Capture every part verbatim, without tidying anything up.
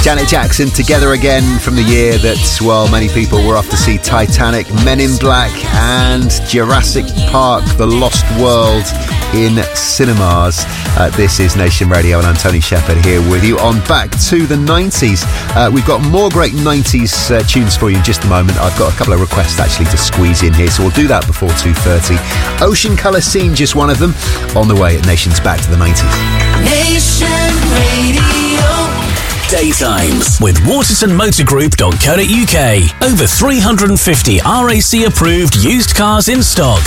Janet Jackson, Together Again, from the year that, well, many people were off to see Titanic, Men in Black and Jurassic Park, The Lost World in cinemas. Uh, this is Nation Radio and I'm Tony Shepherd here with you on Back to the nineties. Uh, we've got more great nineties uh, tunes for you in just a moment. I've got a couple of requests actually to squeeze in here, so we'll do that before two thirty. Ocean Colour Scene, just one of them, on the way at Nation's Back to the nineties. Nation Radio. Daytimes with waterton motor group dot co dot uk. Over three hundred fifty R A C approved used cars in stock.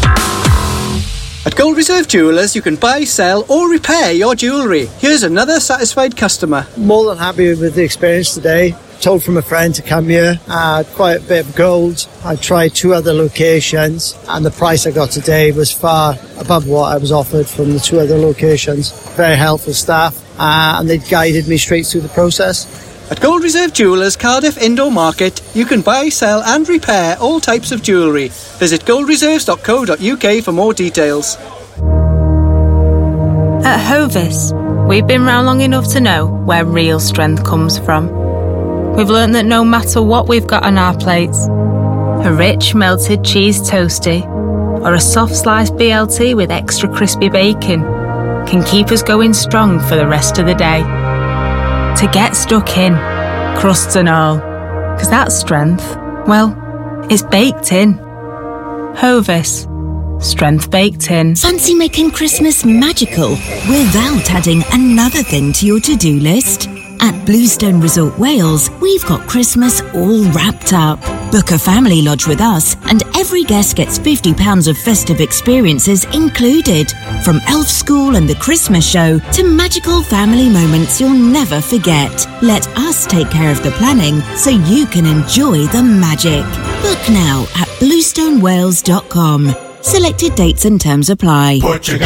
At Gold Reserve Jewellers, you can buy, sell or repair your jewellery. Here's another satisfied customer. More than happy with the experience today. Told from a friend to come here. I had quite a bit of gold. I tried two other locations and the price I got today was far above what I was offered from the two other locations. Very helpful staff uh, and they guided me straight through the process. At Gold Reserve Jewellers Cardiff Indoor Market, you can buy, sell and repair all types of jewellery. Visit gold reserves dot co dot uk for more details. At Hovis, we've been round long enough to know where real strength comes from. We've learnt that no matter what we've got on our plates, a rich melted cheese toastie or a soft sliced B L T with extra crispy bacon can keep us going strong for the rest of the day. To get stuck in, crusts and all, because that strength, well, it's baked in. Hovis, strength baked in. Fancy making Christmas magical without adding another thing to your to-do list? At Bluestone Resort Wales, we've got Christmas all wrapped up. Book a family lodge with us and every guest gets fifty pounds of festive experiences included. From Elf School and the Christmas show to magical family moments you'll never forget. Let us take care of the planning so you can enjoy the magic. Book now at bluestone wales dot com. Selected dates and terms apply.